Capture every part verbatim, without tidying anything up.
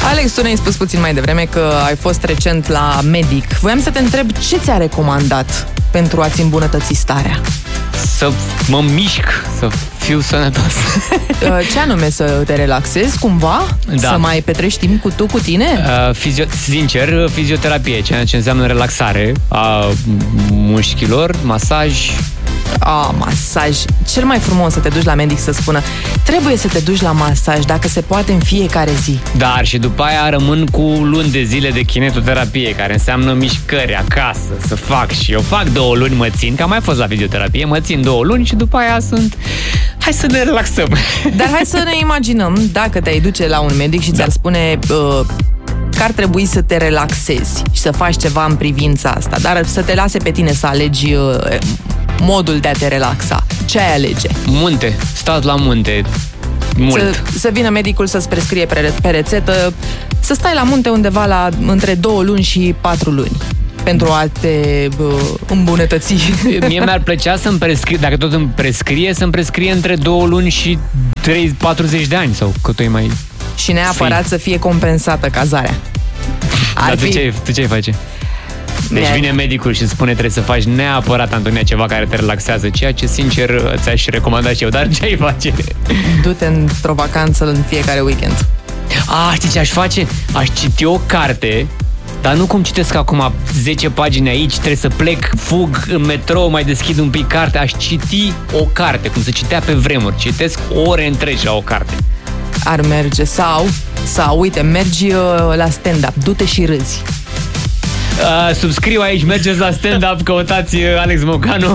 Alex, tu ne-ai spus puțin mai devreme că ai fost recent la medic. Voiam să te întreb ce ți-a recomandat pentru a-ți îmbunătăți starea? Să mă mișc, să fiu sănătos. Ce anume, să te relaxezi cumva? Da. Să mai petrești timp cu tu, cu tine? Uh, fizio- sincer, fizioterapie, ceea ce înseamnă relaxare a mușchilor, masaj. A, masaj. Cel mai frumos să te duci la medic să spună trebuie să te duci la masaj, dacă se poate în fiecare zi. Dar și după aia rămân cu luni de zile de kinetoterapie, care înseamnă mișcări acasă, să fac și eu fac două luni, mă țin, că am mai fost la fizioterapie, mă țin două luni și după aia sunt... Hai să ne relaxăm. Dar hai să ne imaginăm dacă te-ai duce la un medic și da. ți-ar spune... Uh, că ar trebui să te relaxezi și să faci ceva în privința asta, dar să te lase pe tine să alegi uh, modul de a te relaxa. Ce ai alege? Munte. Stat la munte. Mult. Să, să vină medicul să-ți prescrie pe, pe rețetă să stai la munte undeva la între două luni și patru luni pentru a te uh, îmbunătăți. Mie mi-ar plăcea să-mi prescrie, dacă tot îmi prescrie, să-mi prescrie între două luni și trei, patruzeci de ani sau cât o mai... Și neapărat fi. Să fie compensată cazarea. Ar Dar fi... tu ce, tu ce-ai face? Deci ne... vine medicul și spune trebuie să faci neapărat, Antonia, ceva care te relaxează, ceea ce, sincer, ți-aș recomanda și eu. Dar ce ai face? Du-te într-o vacanță în fiecare weekend. Ah, știi ce aș face? Aș citi o carte, dar nu cum citesc acum zece pagini aici, trebuie să plec, fug în metrou, mai deschid un pic carte. Aș citi o carte, cum se citea pe vremuri. Citesc ore întregi la o carte. Ar merge. Sau, sau uite, mergi la stand-up, du-te și râzi. Uh, subscriu aici, mergeți la stand-up, căutați Alex Mocanu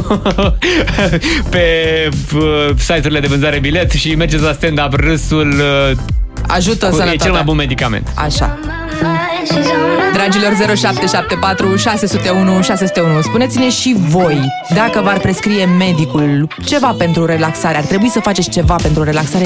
pe uh, site-urile de vânzare bilet și mergeți la stand-up. Râsul uh, ajută sănătatea. E cel mai bun medicament. Așa. Dragilor, zero șapte șapte patru șase zero unu șase zero unu, spuneți-ne și voi dacă v-ar prescrie medicul ceva pentru relaxare. Ar trebui să faceți ceva pentru relaxare.